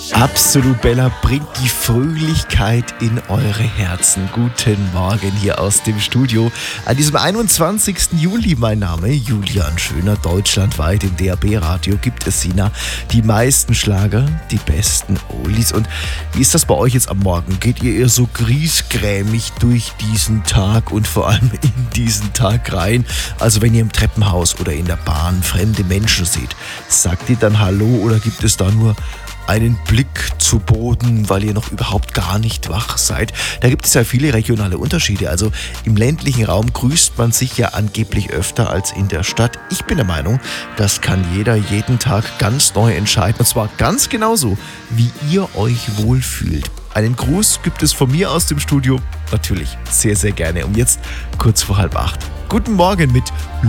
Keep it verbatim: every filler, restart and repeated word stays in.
Absolut Bella bringt die Fröhlichkeit in eure Herzen. Guten Morgen hier aus dem Studio. An diesem einundzwanzigsten Juli, mein Name Julian Schöner. Deutschlandweit im D A B-Radio gibt es Sina. Die meisten Schlager, die besten Oldies. Und wie ist das bei euch jetzt am Morgen? Geht ihr eher so griesgrämig durch diesen Tag und vor allem in diesen Tag rein? Also wenn ihr im Treppenhaus oder in der Bahn fremde Menschen seht, sagt ihr dann Hallo oder gibt es da nur einen Blick zu Boden, weil ihr noch überhaupt gar nicht wach seid? Da gibt es ja viele regionale Unterschiede. Also im ländlichen Raum grüßt man sich ja angeblich öfter als in der Stadt. Ich bin der Meinung, das kann jeder jeden Tag ganz neu entscheiden. Und zwar ganz genauso, wie ihr euch wohlfühlt. Einen Gruß gibt es von mir aus dem Studio natürlich sehr, sehr gerne. Um jetzt kurz vor halb acht. Guten Morgen mit